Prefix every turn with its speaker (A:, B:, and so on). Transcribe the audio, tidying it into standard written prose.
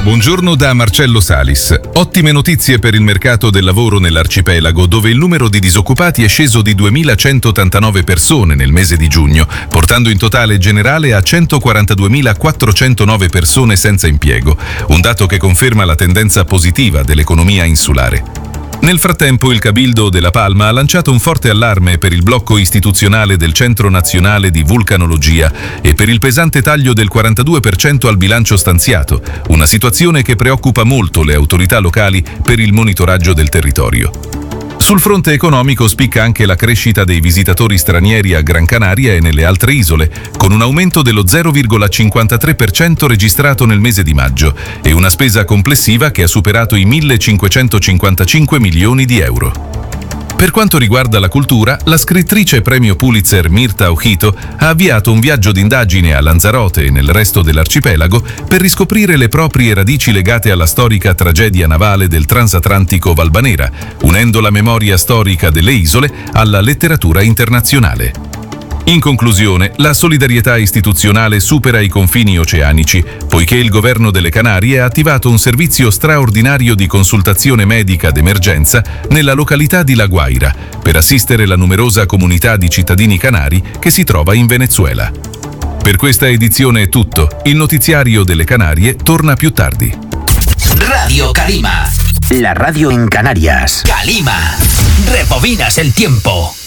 A: Buongiorno da Marcello Salis. Ottime notizie per il mercato del lavoro nell'arcipelago, dove il numero di disoccupati è sceso di 2.189 persone nel mese di giugno, portando in totale generale a 142.409 persone senza impiego, un dato che conferma la tendenza positiva dell'economia insulare. Nel frattempo il Cabildo della Palma ha lanciato un forte allarme per il blocco istituzionale del Centro Nazionale di Vulcanologia e per il pesante taglio del 42% al bilancio stanziato, una situazione che preoccupa molto le autorità locali per il monitoraggio del territorio. Sul fronte economico spicca anche la crescita dei visitatori stranieri a Gran Canaria e nelle altre isole, con un aumento dello 0,53% registrato nel mese di maggio e una spesa complessiva che ha superato i 1.555 milioni di euro. Per quanto riguarda la cultura, la scrittrice premio Pulitzer Mirta Ojito ha avviato un viaggio d'indagine a Lanzarote e nel resto dell'arcipelago per riscoprire le proprie radici legate alla storica tragedia navale del transatlantico Valbanera, unendo la memoria storica delle isole alla letteratura internazionale. In conclusione, la solidarietà istituzionale supera i confini oceanici, poiché il governo delle Canarie ha attivato un servizio straordinario di consultazione medica d'emergenza nella località di La Guaira, per assistere la numerosa comunità di cittadini canari che si trova in Venezuela. Per questa edizione è tutto. Il notiziario delle Canarie torna più tardi.
B: Radio Calima. La radio en Canarias. Calima. Rebobinas el tiempo.